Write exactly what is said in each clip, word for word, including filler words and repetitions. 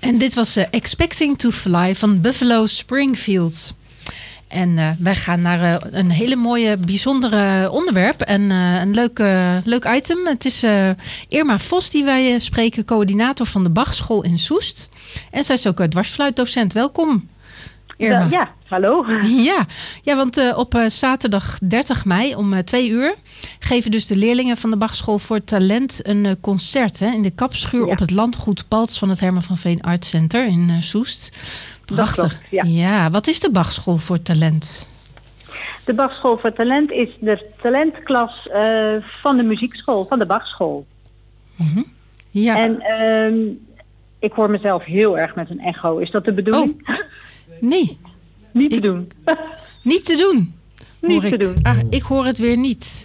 En dit was uh, Expecting to Fly van Buffalo Springfield. En uh, wij gaan naar uh, een hele mooie, bijzondere onderwerp. En uh, een leuk, uh, leuk item. Het is uh, Irma Vos die wij uh, spreken, coördinator van de Bachschool in Soest. En zij is ook uh, dwarsfluitdocent. Welkom, Irma. Uh, ja, hallo. Ja, ja want uh, op uh, zaterdag dertig mei om uh, twee uur... geven dus de leerlingen van de Bachschool voor Talent een uh, concert... Hè, in de kapschuur ja. op het landgoed Paltz van het Herman van Veen Art Center in uh, Soest. Prachtig. Klopt, ja. ja, wat is de Bachschool voor Talent? De Bachschool voor Talent is de talentklas uh, van de muziekschool, van de Bachschool. Mm-hmm. Ja. En uh, ik hoor mezelf heel erg met een echo. Is dat de bedoeling? Oh. Nee. Niet te ik, doen. niet te doen. Niet te ik. doen. Ah, ik hoor het weer niet.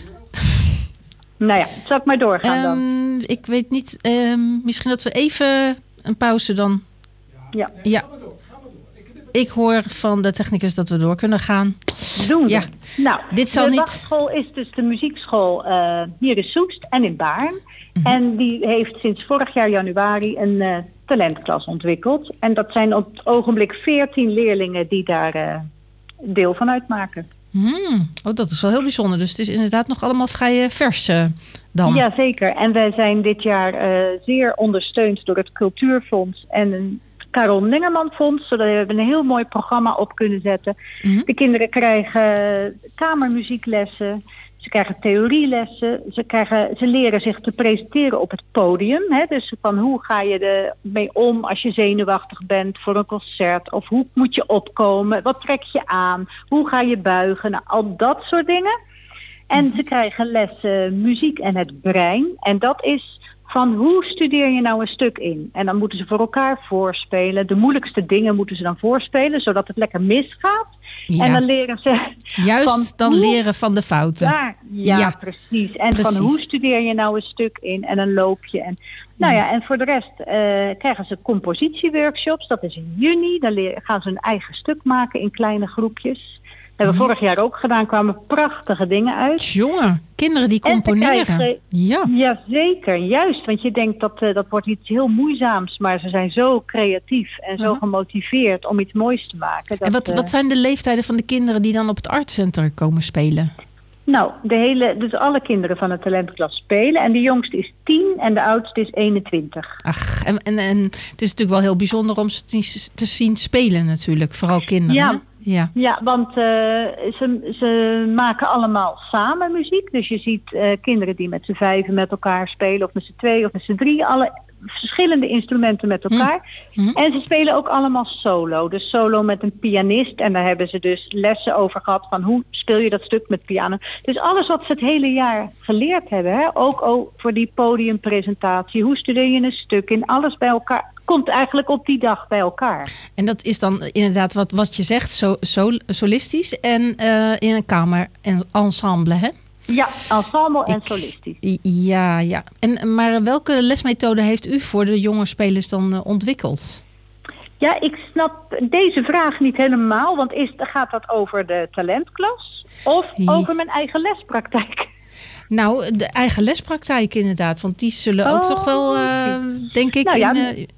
Nou ja, zal ik maar doorgaan um, dan? Ik weet niet. Um, misschien dat we even een pauze dan... Ja. ja. Ik hoor van de technicus dat we door kunnen gaan. Doen we. Ja. Nou, dit zal de niet... Bachschool is dus de muziekschool uh, hier in Soest en in Baarn. Mm-hmm. En die heeft sinds vorig jaar januari een uh, talentklas ontwikkeld. En dat zijn op het ogenblik veertien leerlingen die daar uh, deel van uitmaken. Hmm. Oh, dat is wel heel bijzonder. Dus het is inderdaad nog allemaal vrij uh, vers uh, dan. Ja, zeker. En wij zijn dit jaar uh, zeer ondersteund door het Cultuurfonds en een Karel Nengerman Fonds, zodat we een heel mooi programma op kunnen zetten. Mm-hmm. De kinderen krijgen kamermuzieklessen, ze krijgen theorielessen, ze, krijgen, ze leren zich te presenteren op het podium. Hè? Dus van hoe ga je ermee om als je zenuwachtig bent voor een concert, of hoe moet je opkomen, wat trek je aan, hoe ga je buigen, nou, al dat soort dingen. En ze krijgen lessen muziek en het brein. En dat is van hoe studeer je nou een stuk in? En dan moeten ze voor elkaar voorspelen. De moeilijkste dingen moeten ze dan voorspelen, zodat het lekker misgaat. Ja. En dan leren ze... Juist van dan hoe... leren van de fouten. Ja, ja, ja. precies. En precies. Van hoe studeer je nou een stuk in? En dan loop je. En, nou ja, en voor de rest uh, krijgen ze compositieworkshops. Dat is in juni. Dan leren, gaan ze een eigen stuk maken in kleine groepjes. Dat hebben we vorig jaar ook gedaan, kwamen prachtige dingen uit. Jongen, kinderen die componeren. Krijgen, ja. ja, zeker. Juist, want je denkt dat uh, dat wordt iets heel moeizaams, maar ze zijn zo creatief en zo uh-huh. gemotiveerd om iets moois te maken. Dat, en wat, uh, wat zijn de leeftijden van de kinderen die dan op het artcenter komen spelen? Nou, de hele, dus alle kinderen van de talentklas spelen. En de jongste is tien en de oudste is eenentwintig. Ach, en, en, en het is natuurlijk wel heel bijzonder om ze te, te zien spelen natuurlijk. Vooral kinderen. Ja. Hè? Ja. ja, want uh, ze, ze maken allemaal samen muziek. Dus je ziet uh, kinderen die met z'n vijven met elkaar spelen, of met z'n twee of met z'n drie, alle verschillende instrumenten met elkaar. Hm. Hm. En ze spelen ook allemaal solo. Dus solo met een pianist. En daar hebben ze dus lessen over gehad van hoe speel je dat stuk met piano. Dus alles wat ze het hele jaar geleerd hebben, hè? Ook, ook voor die podiumpresentatie. Hoe studeer je een stuk in? Alles bij elkaar. Komt eigenlijk op die dag bij elkaar. En dat is dan inderdaad wat, wat je zegt, so, so, solistisch en uh, in een kamer en ensemble, hè? Ja, ensemble en Ik, solistisch. Ja, ja. En, maar welke lesmethode heeft u voor de jonge spelers dan uh, ontwikkeld? Ja, ik snap deze vraag niet helemaal, want is, gaat dat over de talentklas of ja. over mijn eigen lespraktijk? Nou, de eigen lespraktijk inderdaad, want die zullen ook oh, toch wel, uh, denk ik... Nou, in, ja, uh...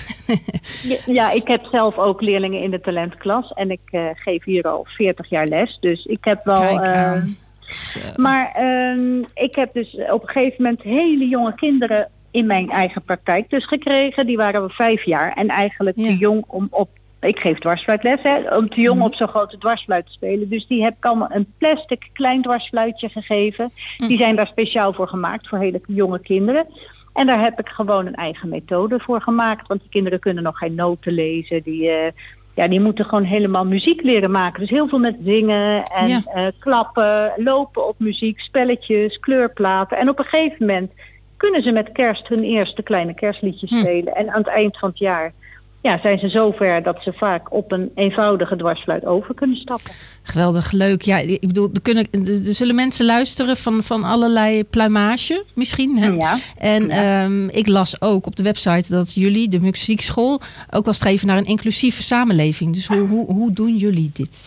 ja, ik heb zelf ook leerlingen in de talentklas en ik uh, geef hier al veertig jaar les, dus ik heb wel... Uh, maar uh, ik heb dus op een gegeven moment hele jonge kinderen in mijn eigen praktijk dus gekregen, die waren vijf jaar en eigenlijk ja. te jong om op... Ik geef dwarsfluitles, hè, om te jong mm. op zo'n grote dwarsfluit te spelen. Dus die heb ik allemaal een plastic klein dwarsfluitje gegeven. Mm. Die zijn daar speciaal voor gemaakt, voor hele jonge kinderen. En daar heb ik gewoon een eigen methode voor gemaakt. Want die kinderen kunnen nog geen noten lezen. Die, uh, ja, die moeten gewoon helemaal muziek leren maken. Dus heel veel met zingen en ja. uh, klappen, lopen op muziek, spelletjes, kleurplaten. En op een gegeven moment kunnen ze met kerst hun eerste kleine kerstliedjes mm. spelen. En aan het eind van het jaar... Ja, zijn ze zover dat ze vaak op een eenvoudige dwarsfluit over kunnen stappen. Geweldig, leuk. Ja, ik bedoel, er, kunnen, er zullen mensen luisteren van, van allerlei pluimage misschien. Hè? Ja. En ja. Um, ik las ook op de website dat jullie, de muziekschool, ook wel streven naar een inclusieve samenleving. Dus hoe, hoe, hoe doen jullie dit?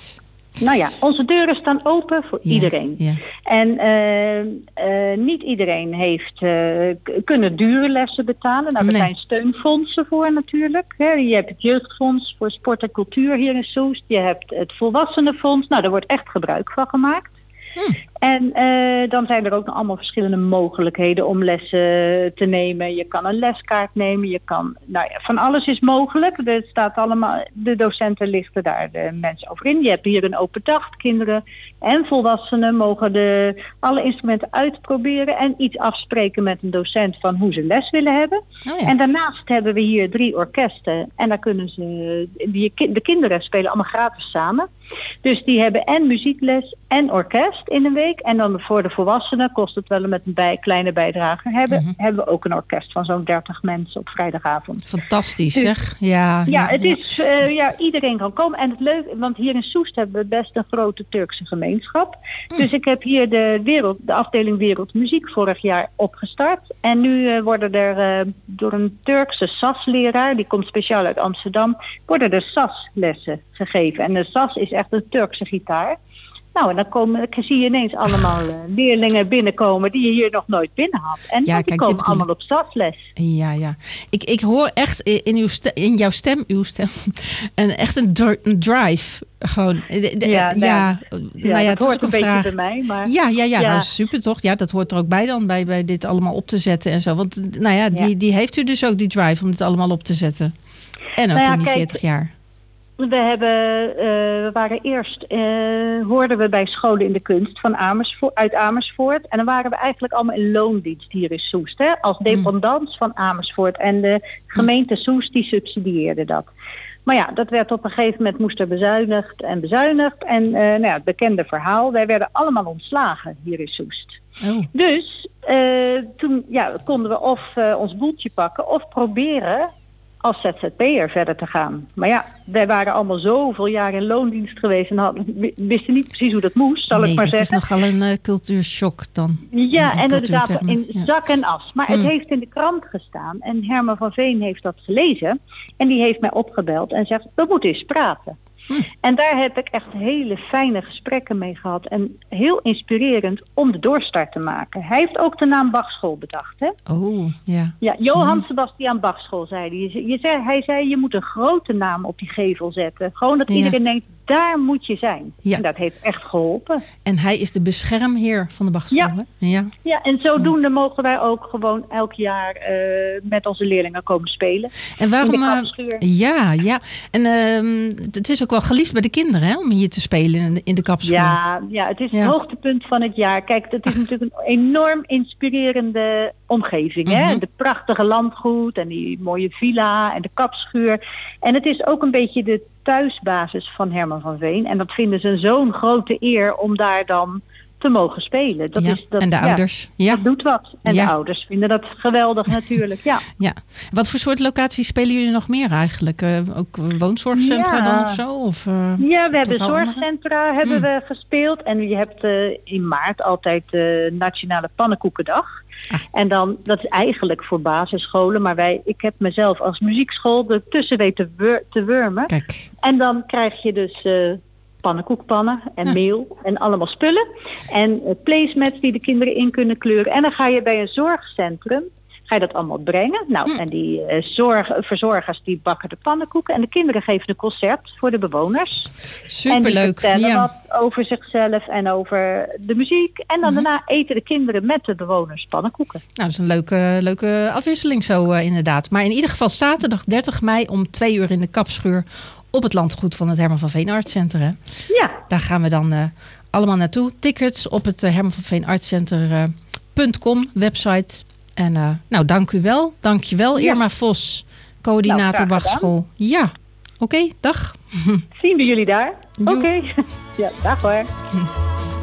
Nou ja, onze deuren staan open voor ja, iedereen. Ja. En uh, uh, niet iedereen heeft uh, k- kunnen dure lessen betalen. Nou, er nee. zijn steunfondsen voor natuurlijk. Hè. Je hebt het jeugdfonds voor sport en cultuur hier in Soest. Je hebt het volwassenenfonds. Nou, daar wordt echt gebruik van gemaakt. Hm. En uh, dan zijn er ook nog allemaal verschillende mogelijkheden om lessen te nemen. Je kan een leskaart nemen, je kan, nou ja, van alles is mogelijk. Er staat allemaal, de docenten lichten daar de mensen over in. Je hebt hier een open dag, kinderen en volwassenen mogen de, alle instrumenten uitproberen en iets afspreken met een docent van hoe ze les willen hebben. Oh ja. En daarnaast hebben we hier drie orkesten en daar kunnen ze, die, de kinderen spelen allemaal gratis samen. Dus die hebben en muziekles en orkest in een week. En dan voor de volwassenen kost het wel met een bij, kleine bijdrage. Hebben, mm-hmm. hebben we ook een orkest van zo'n dertig mensen op vrijdagavond. Fantastisch dus, zeg. Ja, ja, ja het ja. is, uh, ja, iedereen kan komen. En het leuke, want hier in Soest hebben we best een grote Turkse gemeenschap. Mm. Dus ik heb hier de, wereld, de afdeling Wereldmuziek vorig jaar opgestart. En nu uh, worden er uh, door een Turkse S A S-leraar, die komt speciaal uit Amsterdam, worden er S A S-lessen gegeven. En de S A S is echt een Turkse gitaar. Nou, en dan komen, zie je ineens allemaal uh, leerlingen binnenkomen die je hier nog nooit binnen had. En ja, die kijk, komen allemaal op S A S-les. Ja, ja. Ik, ik hoor echt in, uw stem, in jouw stem, uw stem, een, echt een, dr- een drive. Gewoon. De, de, ja, ja, ja, nou ja, dat hoort een, een beetje bij mij. Maar... Ja, ja, ja, ja. Nou, super toch? Ja, dat hoort er ook bij dan, bij, bij dit allemaal op te zetten en zo. Want nou ja, die, ja. die heeft u dus ook, die drive, om dit allemaal op te zetten. En ook nou ja, in die kijk, veertig jaar. We hebben, uh, we waren eerst, uh, hoorden we bij scholen in de kunst van Amersfoort, uit Amersfoort. En dan waren we eigenlijk allemaal in loondienst hier in Soest. Hè, als dependance van Amersfoort. En de gemeente Soest die subsidieerde dat. Maar ja, dat werd op een gegeven moment moest er bezuinigd en bezuinigd. En uh, nou ja, het bekende verhaal, wij werden allemaal ontslagen hier in Soest. Oh. Dus uh, toen ja, konden we of uh, ons boeltje pakken of proberen als Z Z P'er verder te gaan. Maar ja, wij waren allemaal zoveel jaar in loondienst geweest en hadden, wisten niet precies hoe dat moest, zal nee, ik maar zeggen. Het is nogal een uh, cultuurshock dan. Ja, en inderdaad in ja. zak en as. Maar hmm. het heeft in de krant gestaan en Herman van Veen heeft dat gelezen en die heeft mij opgebeld en zegt, we moeten eens praten. Hm. En daar heb ik echt hele fijne gesprekken mee gehad. En heel inspirerend om de doorstart te maken. Hij heeft ook de naam Bachschool bedacht. Hè? Oh, ja. Ja, Johann hm. Sebastian Bachschool zei hij. Je zei, hij zei, je moet een grote naam op die gevel zetten. Gewoon dat ja. iedereen denkt, daar moet je zijn. Ja. En dat heeft echt geholpen. En hij is de beschermheer van de Bachschool. Ja, hè? Ja. ja en zodoende hm. mogen wij ook gewoon elk jaar uh, met onze leerlingen komen spelen. En waarom? Uh, ja, ja. En uh, het is ook wel geliefd bij de kinderen, hè, om hier te spelen in de, in de kapschool. Ja, ja, het is ja. het hoogtepunt van het jaar. Kijk, het is natuurlijk een enorm inspirerende omgeving. Mm-hmm. Hè? De prachtige landgoed en die mooie villa en de kapschuur. En het is ook een beetje de thuisbasis van Herman van Veen. En dat vinden ze zo'n grote eer om daar dan te mogen spelen. Dat ja, is, dat, en de ja, ouders. Ja. Dat doet wat. En ja. de ouders vinden dat geweldig natuurlijk. Ja. ja. Wat voor soort locaties spelen jullie nog meer eigenlijk? Uh, ook woonzorgcentra ja. dan of zo? Of, uh, ja, we hebben zorgcentra andere? hebben mm. we gespeeld. En je hebt uh, in maart altijd de uh, Nationale Pannenkoekendag. Ah. En dan, dat is eigenlijk voor basisscholen. Maar wij, ik heb mezelf als muziekschool ertussen weten wur- te wurmen. Kijk. En dan krijg je dus... Uh, pannenkoekpannen en ja. meel en allemaal spullen. En uh, placemats die de kinderen in kunnen kleuren. En dan ga je bij een zorgcentrum, ga je dat allemaal brengen. Nou, hm. en die uh, zorg, verzorgers die bakken de pannenkoeken. En de kinderen geven een concert voor de bewoners. Superleuk. En die vertellen ja. wat over zichzelf en over de muziek. En dan hm. daarna eten de kinderen met de bewoners pannenkoeken. Nou, dat is een leuke, leuke afwisseling zo uh, inderdaad. Maar in ieder geval zaterdag dertig mei om twee uur in de kapschuur op het landgoed van het Herman van Veen Artscenter. Hè? Ja. Daar gaan we dan uh, allemaal naartoe. Tickets op het uh, Herman van Veen Artscenter punt com website. En uh, nou, dank u wel. Dank je wel, ja. Irma Vos, coördinator nou, Bachschool. Ja, oké, okay, dag. Zien we jullie daar? Oké. Okay. Ja, dag hoor.